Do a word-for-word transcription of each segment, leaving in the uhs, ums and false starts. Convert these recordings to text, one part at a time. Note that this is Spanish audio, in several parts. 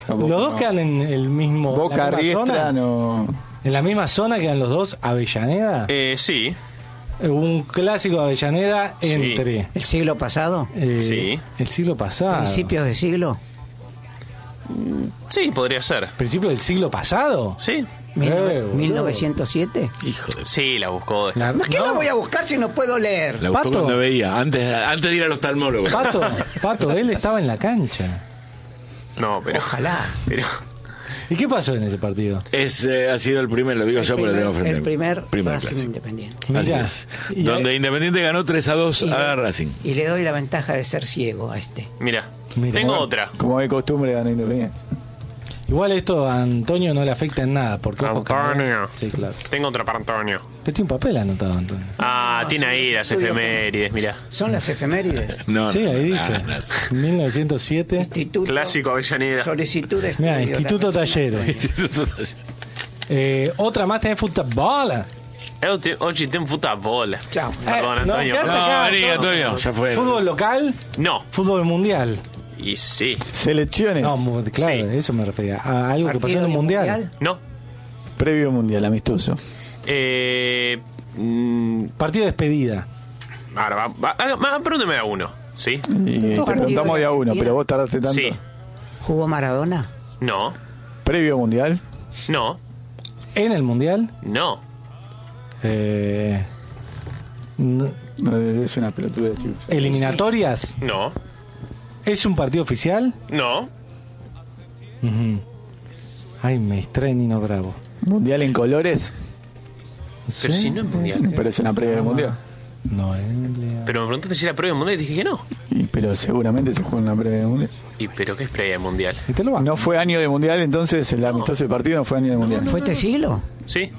Los dos no. quedan en el mismo. Boca la misma Riestra zona. no. En la misma zona quedan los dos, Avellaneda. Eh, sí. Un clásico de Avellaneda Sí. entre. ¿El siglo pasado? eh, Sí. El siglo pasado. ¿Principios de siglo? Sí, podría ser. ¿Principio del siglo pasado? Sí. Mil- Eh, boludo. ¿mil novecientos siete? Hijo de... Sí, la buscó. La- ¿Qué no, la voy a buscar si no puedo leer? La buscó Pato. cuando veía, antes, antes de ir al oftalmólogo. Pato, Pato, él estaba en la cancha. No, pero. Ojalá. Pero. ¿Y qué pasó en ese partido? Es, eh, ha sido el primer, lo digo El yo porque lo primer, tengo frente. a el mí. primer, primer Racing clásico. Independiente. Así Mirá. es. Y Donde ahí- Independiente ganó tres a dos Y a le- Racing. Y le doy la ventaja de ser ciego a este. Mira. Mira. Tengo otra. Como de costumbre ganar Independiente. Igual esto a Antonio no le afecta en nada. Porque ojo que- Antonio. Sí, claro. Tengo otra para Antonio. Te tiene un papel anotado, Antonio. Ah, tiene ahí las efemérides, mira. Son las efemérides. No, Sí, no, ahí no, dice. no, no. mil novecientos siete. Instituto. Clásico Avellaneda. Solicitud de Mira, estudio, Instituto la persona Talleres. Eh, otra más tenés fútbol. Eu te- Oggi tem fútbol. Chao. Perdón, Eh, no, Antonio. quédate pero- No, acá, vení, todo. Antonio, ya fue. Fútbol local, No. fútbol mundial. Y sí. Selecciones. No, mu- claro, Sí. eso me refería. A algo que pasó en Partido el de mundial. No. Previo mundial, amistoso. Eh. mm, Partido de despedida. ahora, va, va, haga- va, pregúnteme a uno. ¿Sí? Y te partido preguntamos de a de uno, Argentina. pero vos tardaste tanto. Sí. ¿Jugó Maradona? No. Previo mundial. No. En el mundial. No. Eh, n- No, es una pelotuda, chicos. eliminatorias. No. ¿Es un partido oficial? No. Ujú. Ay, me distrae Nino Bravo. Mundial en colores. Pero ¿Sí? si no es mundial. Pero es una previa del mundial. Noelia. Pero me preguntaste si era previa mundial y dije que no. Y, pero seguramente se juega en una previa del mundial. ¿Y pero qué es previa mundial? Y te lo va. No fue año de mundial, entonces el amistoso del partido no fue año de mundial. ¿Fue este siglo? ¿Sí?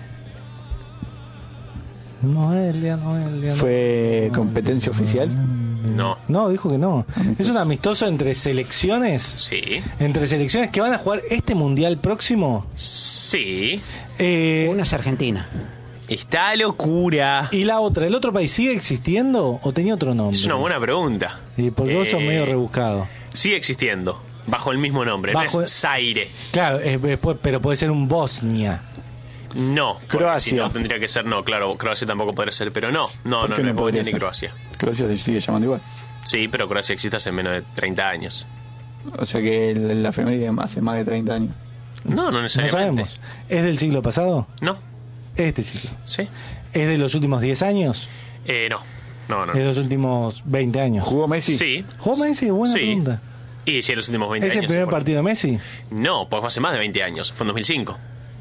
Noelia, Noelia. ¿Fue competencia oficial? No. No, dijo que no. Es un amistoso entre selecciones. Sí. Entre selecciones que van a jugar este mundial próximo. Sí. Eh, Una es Argentina. Está locura. y la otra, ¿el otro país sigue existiendo o tenía otro nombre? Es una buena pregunta. Y porque vos sos Eh, medio rebuscado. Sigue existiendo. Bajo el mismo nombre. Bajo- No es Zaire. Claro, eh, eh, pu- pero puede ser un Bosnia. No. porque Croacia. Si no, tendría que ser no. Claro, Croacia tampoco podría ser. Pero no. No, ¿Por no, qué no, no es podría Bosnia ni ser? Croacia. Croacia se sigue llamando igual. Sí, pero Croacia existe hace menos de treinta años. O sea que el- la efeméride hace más de treinta años. No, no No necesariamente. sabemos. ¿Es del siglo pasado? No. Este siglo. ¿Sí? ¿Es de los últimos diez años? Eh, no. No, no. ¿Es de los últimos veinte años? ¿Jugó Messi? Sí. ¿Jugó Messi? Buena Sí. pregunta. Y si en los últimos veinte ¿Es años. el primer seguro. partido de Messi? No, pues fue hace más de veinte años. Fue en dos mil cinco.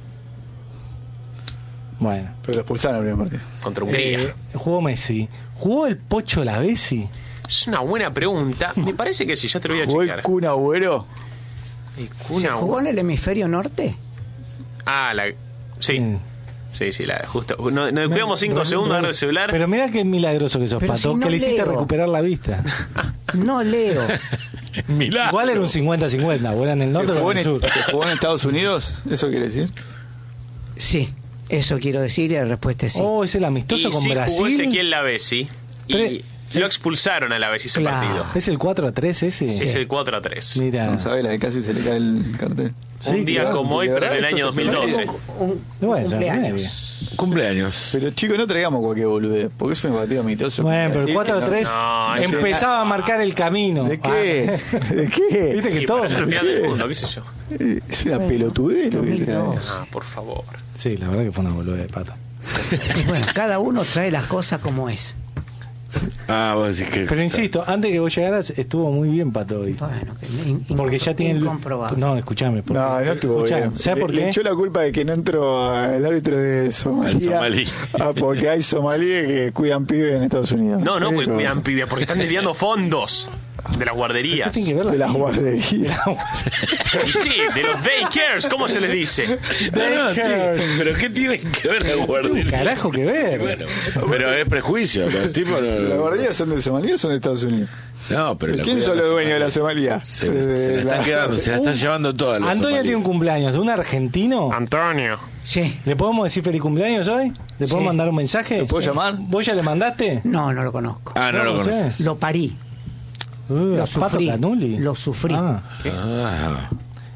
Bueno. Pero lo expulsaron en el primer partido. Contra Hungría. Eh, jugó Messi. ¿Jugó el Pocho Lavesi? Es una buena pregunta. Me parece que sí, ya te lo voy a ¿Jugó el chequear. Kun Agüero? El ¿Se Kun jugó Agüero. en el hemisferio norte? Ah, la. Sí. Sí. Sí, sí, la, justo. No, nos cuidamos cinco Pero- segundos pero- agarra el celular. Pero mira qué milagroso que sos, Pero Pato, si no que le hiciste leo. recuperar la vista. No leo. Milagro. Igual era un cincuenta cincuenta, o era en el norte ¿Se o jugó, en en, el sur. ¿Se jugó en Estados Unidos? ¿Eso quiere decir? Sí, eso quiero decir y la respuesta es sí. Oh, es el y amistoso con sí jugó Brasil. Ezequiel Lavesi. Y Tre- lo expulsaron a Lavesi ese Claro. partido. ¿Es el cuatro a tres ese? Es el cuatro a tres. Mira. No sabe, la de casi se le cae el cartel. Sí, Un día claro, como hoy, de pero verdad en el año esto dos se- mil yo doce. tengo- Un, un Bueno, ya, media. cumpleaños. Cumpleaños. Pero chicos, no traigamos cualquier boludez, porque es un partido amistoso. Bueno, pero el Así cuatro a que no- tres No, es empezaba a marcar el camino. ¿De qué? ¿De qué? Viste que Y todo. para el final del mundo, qué sé yo. Es una pelotudez lo que trae. Ah, por favor. Sí, la verdad que fue una boluda de Pato. Y bueno, cada uno trae las cosas como es. Ah, vos decís que. Pero insisto, antes que vos llegaras, estuvo muy bien Pato hoy. Bueno, que in- Porque ya tiene el... incomprobable. No, escúchame. porque- No, no estuvo escuchá, bien. ¿sabes Le- por Le qué? echó la culpa de que no entró el árbitro de Somalia. somalí. Ah, porque hay somalíes que cuidan pibes en Estados Unidos. No, no, ¿Qué porque cosa? cuidan pibia, porque están desviando fondos de las guarderías. ¿Qué tiene que ver la De las FIFA? guarderías. Y sí, de los daycares, ¿cómo se les dice? No, no, sí. Pero ¿qué tiene que ver la guardería? Carajo que ver. Bueno, pero es prejuicio. Los tipos no. ¿Las guarderías son de Somalia o son de Estados Unidos? No, pero la ¿Quién son cuidan los los dueños de la somalíes. Somalia? Se, Eh, se la están la- quedando, se la están llevando todas las Antonio tiene un somalíes. cumpleaños de un argentino. Antonio. Sí. ¿Le podemos decir feliz cumpleaños hoy? ¿Le podemos Sí. mandar un mensaje? ¿Lo puedo Sí. llamar? ¿Vos ya le mandaste? No, no lo conozco. Ah, no lo sé. conoces. Lo parí. Uh, Lo a Pato sufrí. Canuli. Lo sufrí. Ah. Ah,